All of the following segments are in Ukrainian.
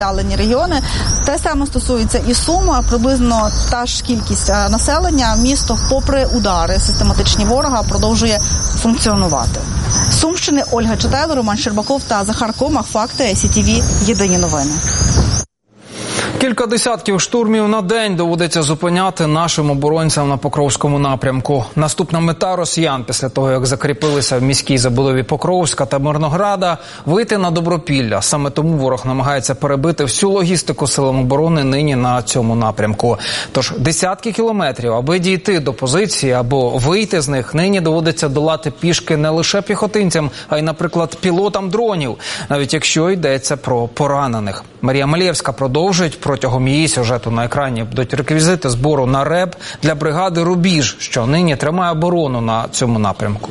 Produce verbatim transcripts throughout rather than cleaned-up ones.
віддалені регіони. Те саме стосується і Суми, приблизно та ж кількість населення. Місто, попри удари систематичні ворога, продовжує функціонувати. З Сумщини Ольга Читайло, Роман Щербаков та Захар Комах. Факти ай сі ті ві. Єдині новини. Кілька десятків штурмів на день доводиться зупиняти нашим оборонцям на Покровському напрямку. Наступна мета росіян після того, як закріпилися в міській забудові Покровська та Мирнограда, вийти на Добропілля. Саме тому ворог намагається перебити всю логістику силам оборони нині на цьому напрямку. Тож десятки кілометрів, аби дійти до позиції або вийти з них, нині доводиться долати пішки не лише піхотинцям, а й, наприклад, пілотам дронів, навіть якщо йдеться про поранених. Марія Малєвська продовжує. Протягом її сюжету на екрані будуть реквізити збору на РЕБ для бригади «Рубіж», що нині тримає оборону на цьому напрямку.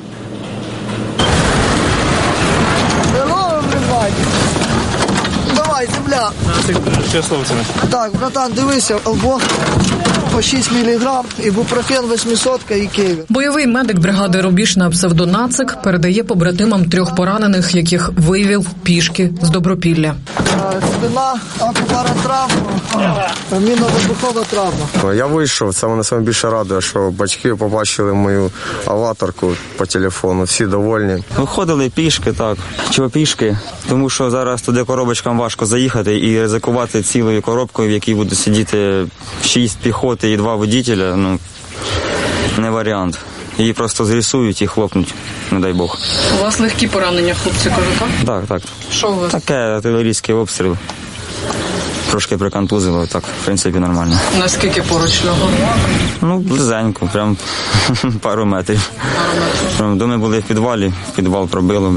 Давай, земля. Так, братан, дивися, албо по шість міліграм, ібупрофен вісімсот і кевір. Бойовий медик бригади «Рубіж» на псевдо Нацик передає побратимам трьох поранених, яких вивів пішки з Добропілля. Спина, акубаротравма, мінно-вибухова травма. Я вийшов, це мене саме більше радує, що батьки побачили мою аватарку по телефону, всі довольні. Виходили пішки, так, чого пішки, тому що зараз туди коробочкам важко заїхати і ризикувати цілою коробкою, в якій буде сидіти шість піхоти і два водителя, ну, не варіант. Її просто зрисують і хлопнуть, не дай Бог. У вас легкі поранення, хлопці, кажуть, так? Так, так. Що у вас? Таке артилерійський обстріл. Трошки приконтузило, так, в принципі, нормально. Наскільки поруч лягли? Ну, близенько, прям пару метрів. Пару метрів. Ми були в підвалі, в підвал пробило.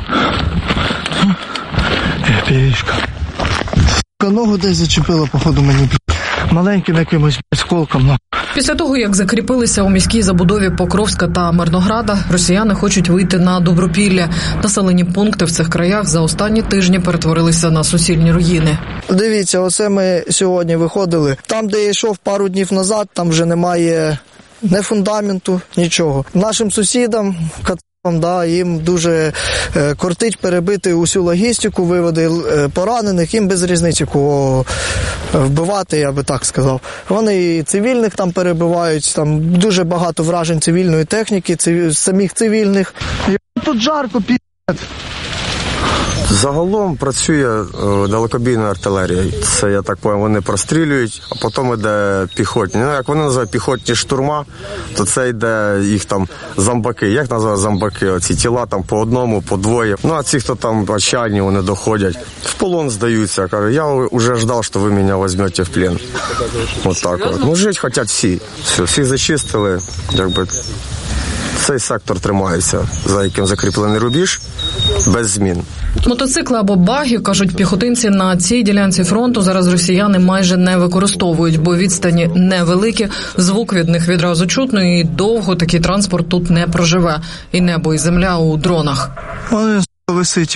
Пірішка. Ногу десь зачепило, походу, мені. Маленьким якимось сколком. Після того, як закріпилися у міській забудові Покровська та Мирнограда, росіяни хочуть вийти на Добропілля. Населені пункти в цих краях за останні тижні перетворилися на суцільні руїни. Дивіться, оце ми сьогодні виходили. Там, де я йшов пару днів назад, там вже немає ні фундаменту, нічого. Нашим сусідам, да, їм дуже е, кортить перебити усю логістику, виводи е, поранених, їм без різниці кого вбивати, я би так сказав. Вони і цивільних там перебивають, там дуже багато вражень цивільної техніки, цивіль, самих цивільних. Тут жарко, пі***. Загалом працює далекобійна артилерія. Це, я так розумію, вони прострілюють, а потім йде піхотні. Ну, як вони називають піхотні штурма, то це йде їх там зомбаки. Як називають зомбаки? Оці тіла там по одному, по двоє. Ну, а ці, хто там отчаянні, вони доходять. В полон здаються. Кажу, я вже ждав, що ви мене візьмете в плен. От так от. Ну, жити хочуть всі. Все, всіх зачистили, якби. Цей сектор тримається, за яким закріплений рубіж, без змін. Мотоцикли або баги, кажуть піхотинці, на цій ділянці фронту зараз росіяни майже не використовують, бо відстані невеликі, звук від них відразу чутно і довго такий транспорт тут не проживе. І небо, і земля у дронах. Вони висить.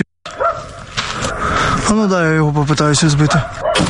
А ну дай я його попитаюся збити.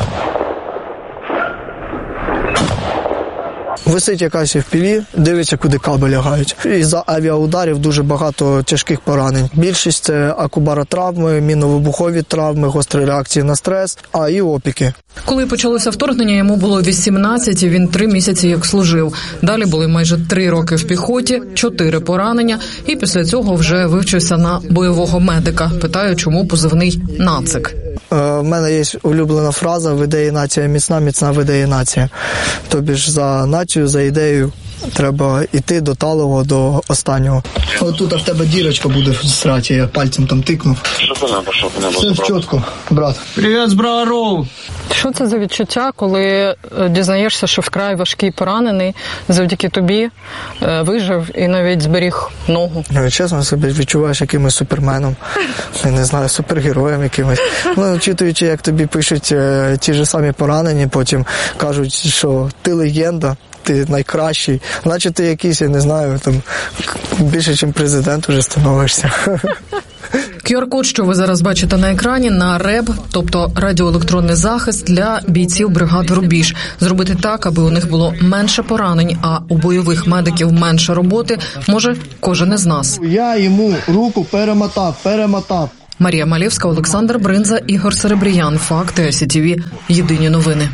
Висить якась еф пі ві, дивиться, куди каби лягають. Із-за авіаударів дуже багато тяжких поранень. Більшість – це акубаротравми, мінно-вибухові травми, гострі реакції на стрес, а і опіки. Коли почалося вторгнення, йому було вісімнадцять, і він три місяці як служив. Далі були майже три роки в піхоті, чотири поранення, і після цього вже вивчився на бойового медика. Питаю, чому позивний «Нацик». У мене є улюблена фраза «В ідеї нація міцна, міцна в ідеї нація». Тобі ж за націю, за ідею треба йти до талого, до останнього. Ось тут в тебе дірочка буде в сраті, я пальцем там тикнув. Все чітко, брат. Привіт, браво! Що це за відчуття, коли дізнаєшся, що вкрай важкий поранений, завдяки тобі вижив і навіть зберіг ногу? Чесно, себе відчуваєш якимось суперменом, я не знаю, супергероєм якимось. Ну, вчитуючи, як тобі пишуть ті ж самі поранені, потім кажуть, що ти легенда, ти найкращий, значить ти якийсь, я не знаю, там більше, ніж президент уже становишся. ку ар-код, що ви зараз бачите на екрані, на РЕБ, тобто радіоелектронний захист для бійців бригади «Рубіж». Зробити так, аби у них було менше поранень, а у бойових медиків менше роботи, може кожен із нас. Я йому руку перемотав, перемотав. Марія Малєвська, Олександр Бринза, Ігор Серебріян. Факти ай сі ті ві. Єдині новини.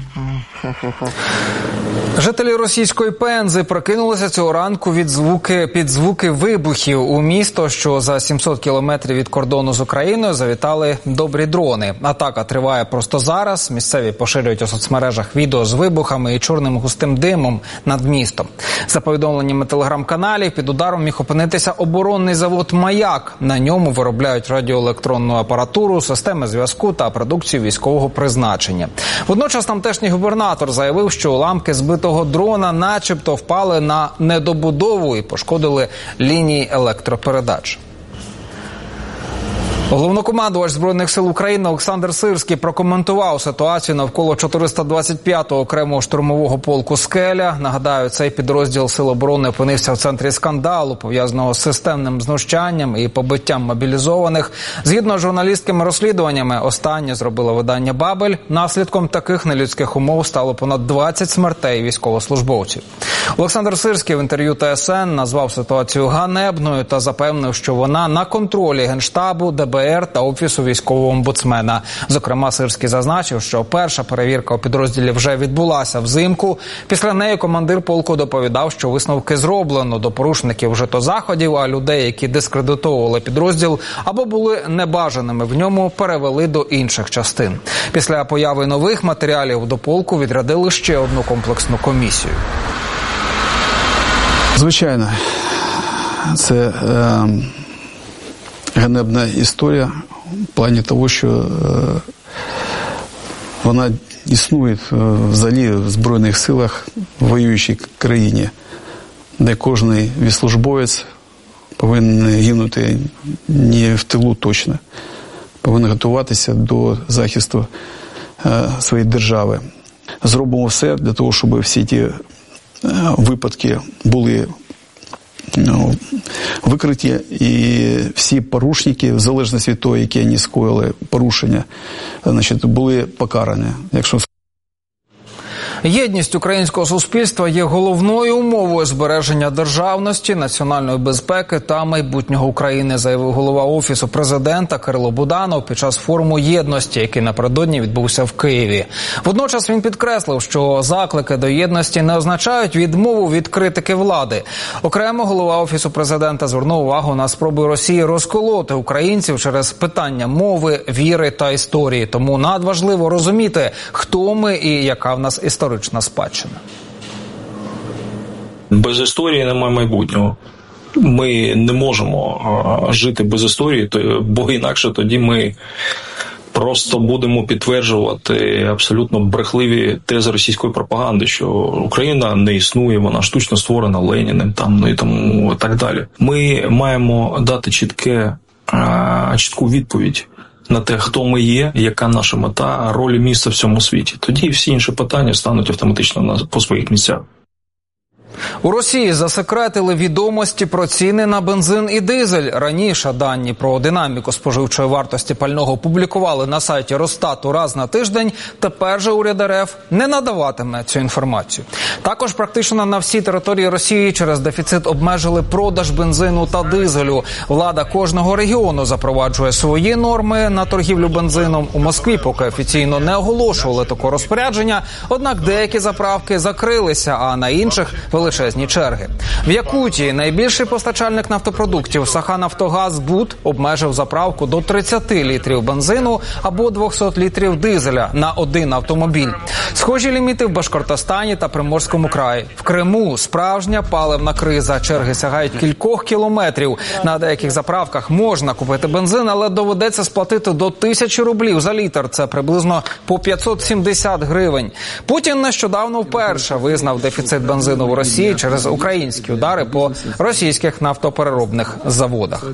Жителі російської Пензи прокинулися цього ранку від звуки, під звуки вибухів. У місто, що за сімсот кілометрів від кордону з Україною, завітали добрі дрони. Атака триває просто зараз. Місцеві поширюють у соцмережах відео з вибухами і чорним густим димом над містом. За повідомленнями телеграм-каналів, під ударом міг опинитися оборонний завод «Маяк». На ньому виробляють радіоелектронну апаратуру, системи зв'язку та продукцію військового призначення. Водночас тамтешній губернатор заявив, що уламки збитого дрона начебто впали на недобудову і пошкодили лінії електропередач. Головнокомандувач Збройних сил України Олександр Сирський прокоментував ситуацію навколо чотириста двадцять п'ятого окремого штурмового полку «Скеля». Нагадаю, цей підрозділ Сил оборони опинився в центрі скандалу, пов'язаного з системним знущанням і побиттям мобілізованих. Згідно з журналістськими розслідуваннями, останнє зробило видання «Бабель». Наслідком таких нелюдських умов стало понад двадцять смертей військовослужбовців. Олександр Сирський в інтерв'ю Т С Н назвав ситуацію ганебною та запевнив, що вона на контролі Генштабу, Д Б Р та Офісу військового омбудсмена. Зокрема, Сирський зазначив, що перша перевірка у підрозділі вже відбулася взимку. Після неї командир полку доповідав, що висновки зроблено, до порушників вжито заходів, а людей, які дискредитовували підрозділ або були небажаними в ньому, перевели до інших частин. Після появи нових матеріалів до полку відрядили ще одну комплексну комісію. Звичайно, це е, ганебна історія в плані того, що е, вона існує взагалі в Збройних силах в воюючій країні, де кожен військовослужбовець повинен гинути не в тилу точно, повинен готуватися до захисту е, своєї держави. Зробимо все для того, щоб всі ті випадки були ну, викриті, і всі порушники, в залежності від того, які вони скоїли порушення, значить, були покарані. Якщо Єдність українського суспільства є головною умовою збереження державності, національної безпеки та майбутнього України, заявив голова Офісу президента Кирило Буданов під час форуму єдності, який напередодні відбувся в Києві. Водночас він підкреслив, що заклики до єдності не означають відмову від критики влади. Окремо голова Офісу президента звернув увагу на спроби Росії розколоти українців через питання мови, віри та історії. Тому надважливо розуміти, хто ми і яка в нас історична спадщина. Без історії немає майбутнього. Ми не можемо жити без історії, бо інакше тоді ми просто будемо підтверджувати абсолютно брехливі тези російської пропаганди, що Україна не існує, вона штучно створена Леніним, там, ну і тому і так далі. Ми маємо дати чітке, чітку відповідь на те, хто ми є, яка наша мета, роль і місце в цьому світі. Тоді всі інші питання стануть автоматично по своїх місцях. У Росії засекретили відомості про ціни на бензин і дизель. Раніше дані про динаміку споживчої вартості пального публікували на сайті Росстату раз на тиждень. Тепер же уряд Р Ф не надаватиме цю інформацію. Також практично на всій території Росії через дефіцит обмежили продаж бензину та дизелю. Влада кожного регіону запроваджує свої норми на торгівлю бензином. У Москві поки офіційно не оголошували такого розпорядження, однак деякі заправки закрилися, а на інших величезні черги. В Якутії найбільший постачальник нафтопродуктів Саханафтогаз-Буд обмежив заправку до тридцять літрів бензину або двісті літрів дизеля на один автомобіль. Схожі ліміти в Башкортостані та Приморському краї. В Криму справжня паливна криза. Черги сягають кількох кілометрів. На деяких заправках можна купити бензин, але доведеться сплатити до тисячі рублів за літр. Це приблизно по п'ятсот сімдесят гривень. Путін нещодавно вперше визнав дефіцит бензину в Росії через українські удари по російських нафтопереробних заводах.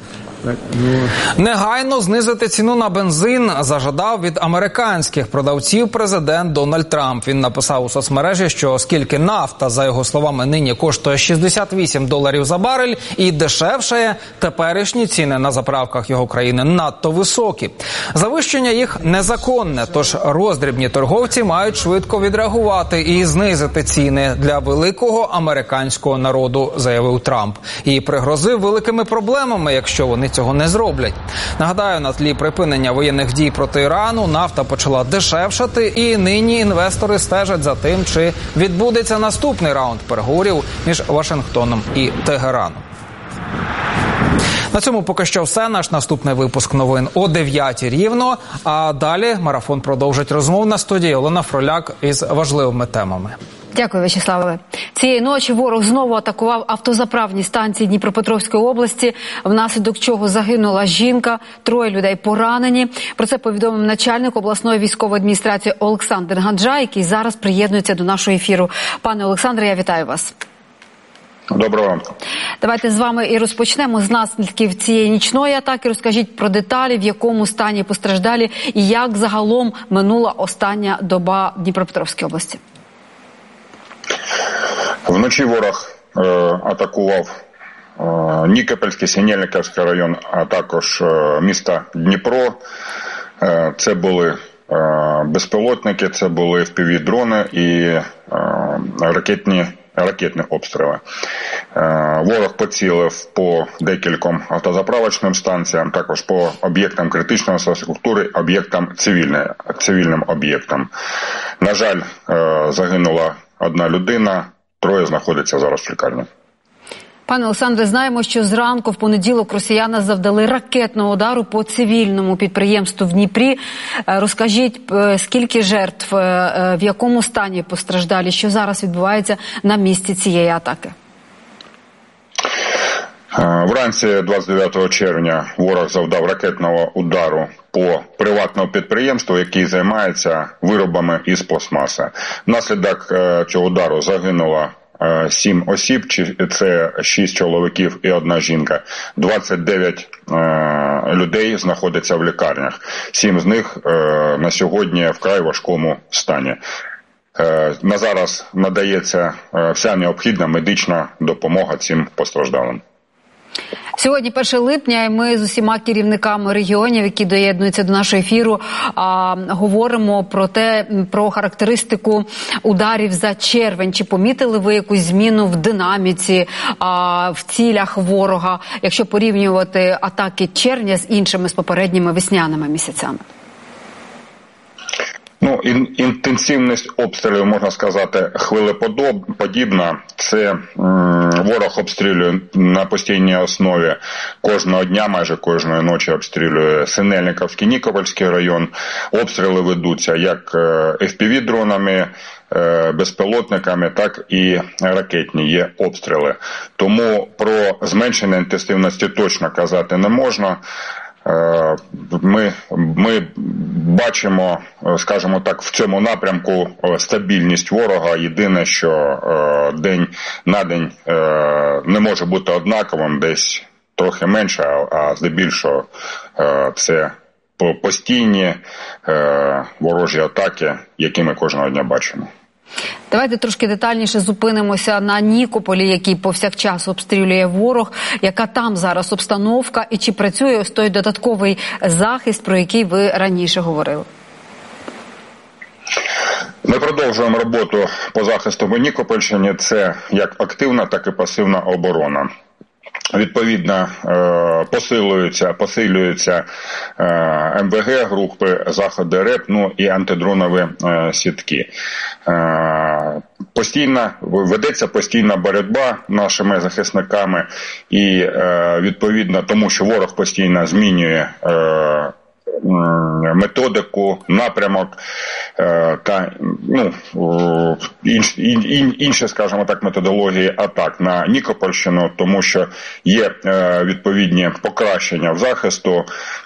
Негайно знизити ціну на бензин зажадав від американських продавців президент Дональд Трамп. Він написав у соцмережі, що оскільки нафта, за його словами, нині коштує шістдесят вісім доларів за барель і дешевшає, теперішні ціни на заправках його країни надто високі. Завищення їх незаконне, тож роздрібні торговці мають швидко відреагувати і знизити ціни для великого американського народу, заявив Трамп. І пригрозив великими проблемами, якщо вони вони цього не зроблять. Нагадаю, на тлі припинення воєнних дій проти Ірану нафта почала дешевшати, і нині інвестори стежать за тим, чи відбудеться наступний раунд переговорів між Вашингтоном і Тегераном. На цьому поки що все. Наш наступний випуск новин о дев'ятій рівно. А далі марафон продовжить розмовна студія. Олена Фроляк із важливими темами. Дякую, В'ячеславе. Цієї ночі ворог знову атакував автозаправні станції Дніпропетровської області, внаслідок чого загинула жінка, троє людей поранені. Про це повідомив начальник обласної військової адміністрації Олександр Ганджа, який зараз приєднується до нашого ефіру. Пане Олександре, я вітаю вас. Доброго ранку. Давайте з вами і розпочнемо з наслідків цієї нічної атаки. Розкажіть про деталі, в якому стані постраждалі і як загалом минула остання доба Дніпропетровської області. Вночі ворог е, атакував е, Нікопольський, Синельниковський район, а також е, місто Дніпро. Е, це були е, безпілотники, це були еф пі ві-дрони і е, ракетні ракетні обстріли. Ворог поцілив по декільком автозаправочним станціям, також по об'єктам критичної інфраструктури, об'єктам цивільної, цивільним об'єктам. На жаль, загинула одна людина, троє знаходяться зараз в лікарні. Пане Олександре, знаємо, що зранку в понеділок росіяни завдали ракетного удару по цивільному підприємству в Дніпрі. Розкажіть, скільки жертв, в якому стані постраждалі, що зараз відбувається на місці цієї атаки? Вранці двадцять дев'ятого червня ворог завдав ракетного удару по приватному підприємству, який займається виробами із пластмаси. Внаслідок цього удару загинуло сім осіб, це шість чоловіків і одна жінка. двадцять дев'ять е, людей знаходяться в лікарнях. сім з них е, на сьогодні в вкрай важкому стані. Е, на зараз надається е, вся необхідна медична допомога цим постраждалим. Сьогодні перше липня, і ми з усіма керівниками регіонів, які доєднуються до нашого ефіру, а, говоримо про те, про характеристику ударів за червень. Чи помітили ви якусь зміну в динаміці, а, в цілях ворога, якщо порівнювати атаки червня з іншими, з попередніми весняними місяцями? Ну, ін, інтенсивність обстрілів, можна сказати, хвилеподібна. Це м, ворог обстрілює на постійній основі кожного дня, майже кожної ночі обстрілює Синельниковський, Нікопольський район. Обстріли ведуться як еф пі ві-дронами, безпілотниками, так і ракетні є обстріли. Тому про зменшення інтенсивності точно казати не можна. Ми, ми бачимо, скажімо так, в цьому напрямку стабільність ворога. Єдине, що день на день не може бути однаковим, десь трохи менше, а здебільшого це постійні ворожі атаки, які ми кожного дня бачимо. Давайте трошки детальніше зупинимося на Нікополі, який повсякчас обстрілює ворог. Яка там зараз обстановка і чи працює ось той додатковий захист, про який ви раніше говорили? Ми продовжуємо роботу по захисту в Нікопольщині. Це як активна, так і пасивна оборона. Відповідно, посилюються, посилюються ем ве ге групи, заходи РЕП, ну і антидронові сітки. Постійно, ведеться постійна боротьба нашими захисниками і, відповідно, тому що ворог постійно змінює методику, напрямок та ну, інш, ін, інші, скажімо так, методології атак на Нікопольщину, тому що є відповідні покращення в захисту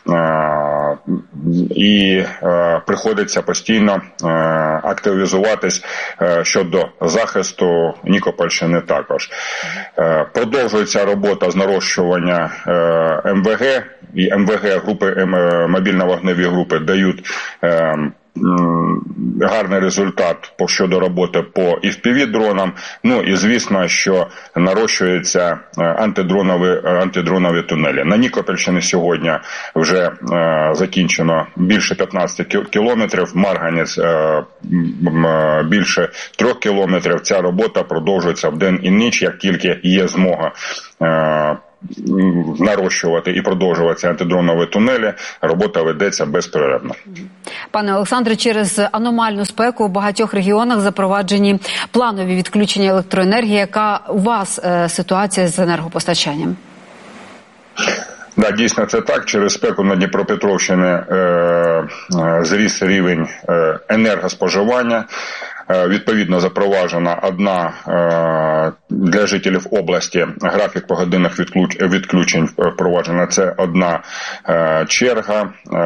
і приходиться постійно активізуватись щодо захисту Нікопольщини також. Продовжується робота з нарощування ем ве ге, і ем ве ге групи мобільно-вогневі групи дають е, гарний результат по щодо роботи по еф пі ві-дронам. Ну і звісно, що нарощуються антидронові, антидронові тунелі. На Нікопольщині сьогодні вже е, закінчено більше п'ятнадцять кілометрів, Марганець е, більше трьох кілометрів. Ця робота продовжується вдень і ніч, як тільки є змога. Е, нарощувати і продовжувати антидронові тунелі, робота ведеться безперервно. Пане Олександре, через аномальну спеку у багатьох регіонах запроваджені планові відключення електроенергії. Яка у вас е, ситуація з енергопостачанням? Да, дійсно це так. Через спеку на Дніпропетровщині е, е, зріс рівень е, енергоспоживання. Е, відповідно, запроваджена одна е, для жителів області графік погодинних відключ, відключень впроваджена. Це одна е, черга.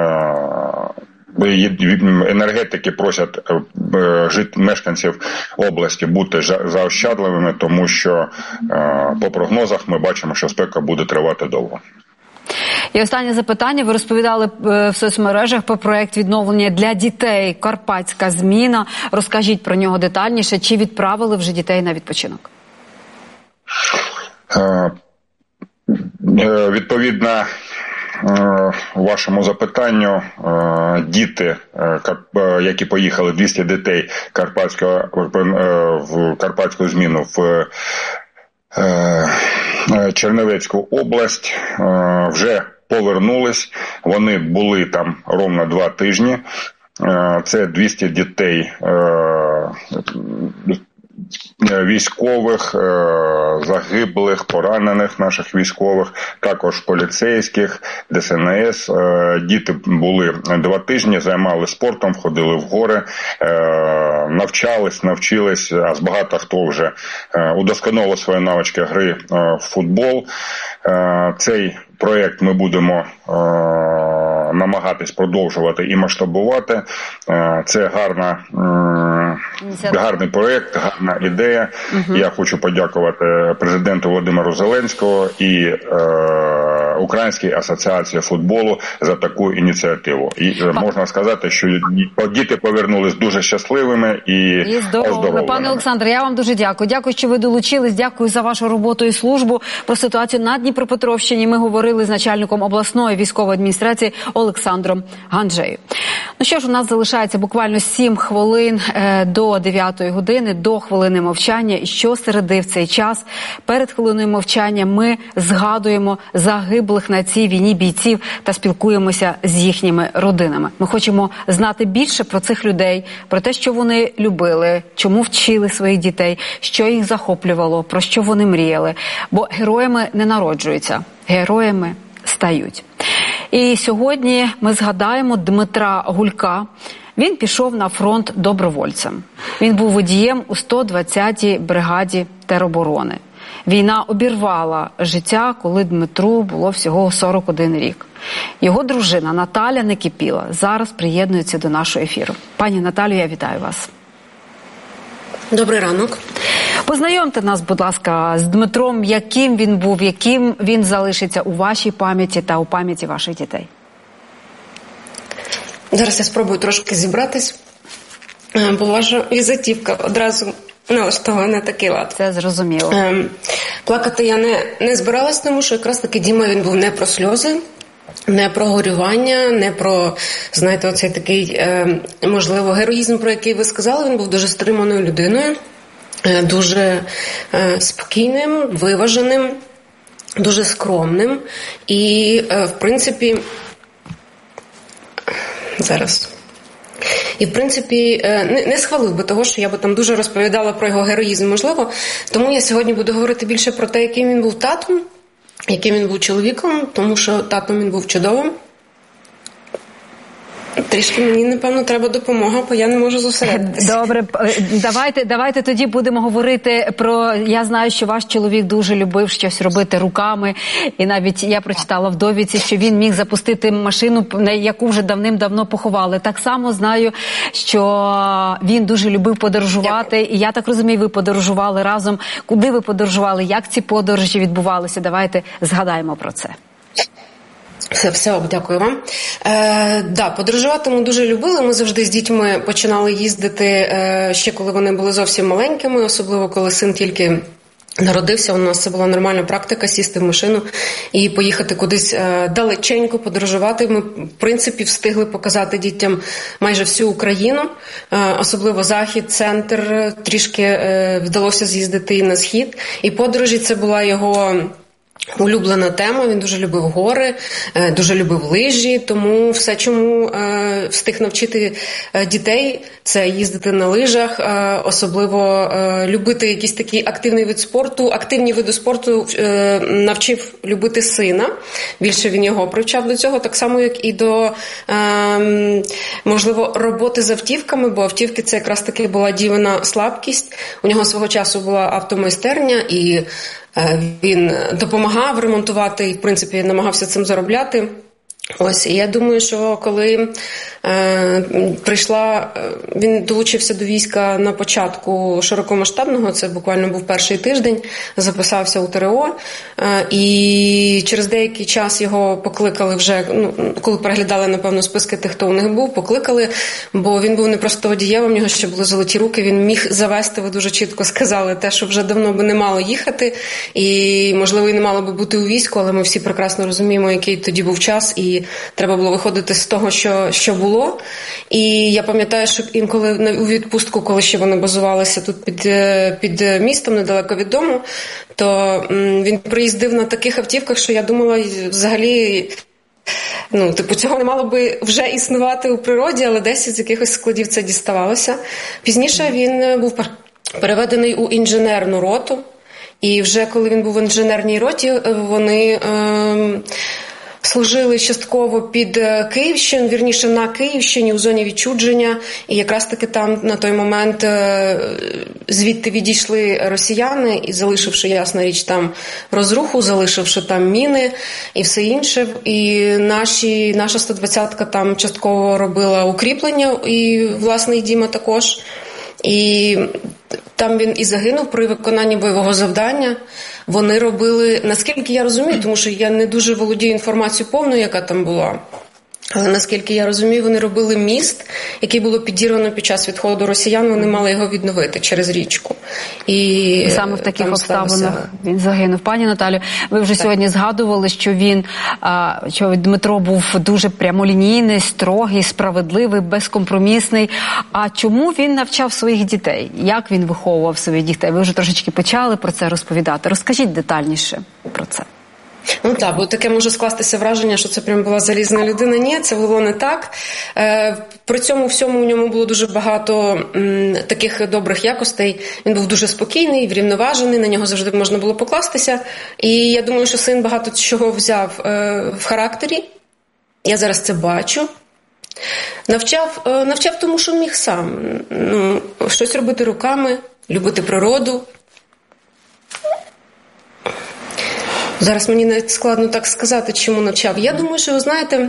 Е, енергетики просять жит, мешканців області бути заощадливими, тому що е, по прогнозах ми бачимо, що спека буде тривати довго. І останнє запитання. Ви розповідали в соцмережах про проєкт відновлення для дітей «Карпатська зміна». Розкажіть про нього детальніше. Чи відправили вже дітей на відпочинок? Е, е, відповідно вашому запитанню, діти, які поїхали, двісті дітей Карпатського, в Карпатську зміну в Чернівецьку область, вже повернулись. Вони були там ровно два тижні. Це двісті дітей військових, загиблих, поранених наших військових, також поліцейських, Де Ес Ен Ес. Діти були два тижні, займалися спортом, ходили в гори, навчались, навчились, а з багато хто вже удосконалив свої навички гри в футбол. Цей проєкт ми будемо намагатись продовжувати і масштабувати. Це гарна, гарний проєкт, гарна ідея. Угу. Я хочу подякувати президенту Володимиру Зеленському і е, Українській асоціації футболу за таку ініціативу. І Пан... можна сказати, що діти повернулись дуже щасливими і, і здоровими. Пане Олександре, я вам дуже дякую. Дякую, що ви долучились. Дякую за вашу роботу і службу. Про ситуацію на Дніпропетровщині ми говорили з начальником обласної військової адміністрації Олександром Ганджею. Ну що ж, у нас залишається буквально сім хвилин е, до дев'ятої години, до хвилини мовчання. І щосереди в цей час, перед хвилиною мовчання, ми згадуємо загиблих на цій війні бійців та спілкуємося з їхніми родинами. Ми хочемо знати більше про цих людей, про те, що вони любили, чому вчили своїх дітей, що їх захоплювало, про що вони мріяли. Бо героями не народжуються, героями стають. І сьогодні ми згадаємо Дмитра Гулька. Він пішов на фронт добровольцем. Він був водієм у сто двадцятій бригаді тероборони. Війна обірвала життя, коли Дмитру було всього сорок один рік. Його дружина Наталя Некипіла зараз приєднується до нашого ефіру. Пані Наталю, я вітаю вас. Добрий ранок. Познайомте нас, будь ласка, з Дмитром, яким він був, яким він залишиться у вашій пам'яті та у пам'яті ваших дітей. Зараз я спробую трошки зібратись, бо ваша візитівка одразу налаштована на такий лад. Це зрозуміло. Плакати я не, не збиралась, тому що якраз таки Діма, він був не про сльози, не про горювання, не про, знаєте, оцей такий, можливо, героїзм, про який ви сказали. Він був дуже стриманою людиною, дуже спокійним, виваженим, дуже скромним. І, в принципі, зараз... І, в принципі, не, не схвалив би того, що я би там дуже розповідала про його героїзм, можливо. Тому я сьогодні буду говорити більше про те, яким він був татом, яким він був чоловіком, тому що татом він був чудовим. Трішки мені, напевно, треба допомога, бо я не можу зосередитися. Добре, давайте, давайте тоді будемо говорити про... Я знаю, що ваш чоловік дуже любив щось робити руками, і навіть я прочитала в довідці, що він міг запустити машину, яку вже давним-давно поховали. Так само знаю, що він дуже любив подорожувати, Дякую. І я так розумію, ви подорожували разом. Куди ви подорожували, як ці подорожі відбувалися? Давайте згадаємо про це. Все, все, дякую вам. Е, да, подорожувати ми дуже любили. Ми завжди з дітьми починали їздити е, ще коли вони були зовсім маленькими, особливо коли син тільки народився. У нас це була нормальна практика сісти в машину і поїхати кудись е, далеченько подорожувати. Ми, в принципі, встигли показати дітям майже всю Україну, е, особливо захід, центр. Трішки е, вдалося з'їздити і на схід. І подорожі це була його... улюблена тема, він дуже любив гори, дуже любив лижі, тому все, чому встиг навчити дітей, це їздити на лижах, особливо любити якийсь такий активний вид спорту. Активні види спорту навчив любити сина, більше він його привчав до цього, так само, як і до, можливо, роботи з автівками, бо автівки – це якраз таки була дівина слабкість. У нього свого часу була автомайстерня, і він допомагав ремонтувати і, в принципі, намагався цим заробляти. Ось, і я думаю, що коли е, прийшла, він долучився до війська на початку широкомасштабного, це буквально був перший тиждень, записався у ТРО, е, і через деякий час його покликали вже, ну, коли переглядали, напевно, списки тих, хто у них був, покликали, бо він був не просто водієм, у нього ще були золоті руки, він міг завести, ви дуже чітко сказали, те, що вже давно би не мало їхати, і, можливо, і не мало би бути у війську, але ми всі прекрасно розуміємо, який тоді був час, і треба було виходити з того, що, що було. І я пам'ятаю, що інколи у відпустку, коли ще вони базувалися тут під, під містом, недалеко від дому, то він приїздив на таких автівках, що я думала, взагалі, ну, типу, цього не мало би вже існувати у природі, але десь з якихось складів це діставалося. Пізніше він був переведений у інженерну роту, і вже коли він був в інженерній роті, вони Е, служили частково під Київщину, вірніше на Київщині у зоні відчудження, і якраз таки там на той момент звідти відійшли росіяни, і залишивши, ясна річ, там розруху, залишивши там міни і все інше. І наші, наша сто двадцятка там частково робила укріплення, і власне і Діма також. І там він і загинув при виконанні бойового завдання. Вони робили, наскільки я розумію, тому що я не дуже володію інформацією повною, яка там була, але наскільки я розумію, вони робили міст, який було підірвано під час відходу росіян, вони мали його відновити через річку. І саме в таких обставинах він загинув. Пані Наталю, ви вже так. сьогодні згадували, що він, що Дмитро був дуже прямолінійний, строгий, справедливий, безкомпромісний. А чому він навчав своїх дітей? Як він виховував своїх дітей? Ви вже трошечки почали про це розповідати. Розкажіть детальніше про це. Ну так, бо таке може скластися враження, що це прям була залізна людина. Ні, це було не так. Е, при цьому всьому у ньому було дуже багато м, таких добрих якостей. Він був дуже спокійний, врівноважений, на нього завжди можна було покластися. І я думаю, що син багато чого взяв е, в характері. Я зараз це бачу. Навчав, е, навчав тому, що міг сам. Ну, щось робити руками, любити природу. Зараз мені навіть складно так сказати, чому навчав. Я думаю, що, ви знаєте,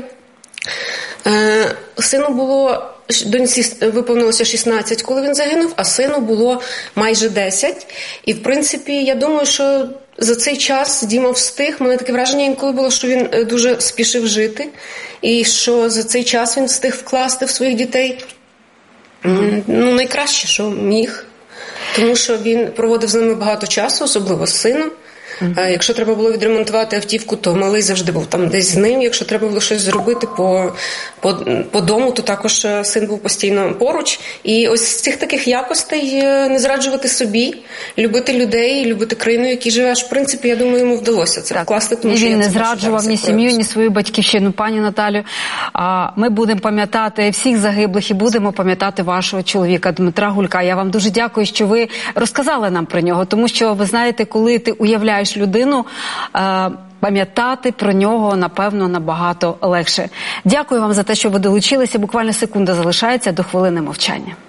сину було, доньці виповнилося шістнадцять, коли він загинув, а сину було майже десять. І, в принципі, я думаю, що за цей час Діма встиг. У мене таке враження інколи було, що він дуже спішив жити. І що за цей час він встиг вкласти в своїх дітей, ну, найкраще, що міг. Тому що він проводив з ними багато часу, особливо з сином. Mm-hmm. Якщо треба було відремонтувати автівку, то малий завжди був там десь з ним. Якщо треба було щось зробити по, по, по дому, то також син був постійно поруч. І ось з цих таких якостей не зраджувати собі, любити людей, любити країну, в якій живеш. В принципі, я думаю, йому вдалося це так вкласти. Тому і що він не зраджував ні сім'ю, ні свою батьківщину. Пані Наталю, ми будемо пам'ятати всіх загиблих і будемо пам'ятати вашого чоловіка Дмитра Гулька. Я вам дуже дякую, що ви розказали нам про нього. Тому що, ви знаєте, коли ти уявляєш людину, пам'ятати про нього, напевно, набагато легше. Дякую вам за те, що ви долучилися. Буквально секунда залишається до хвилини мовчання.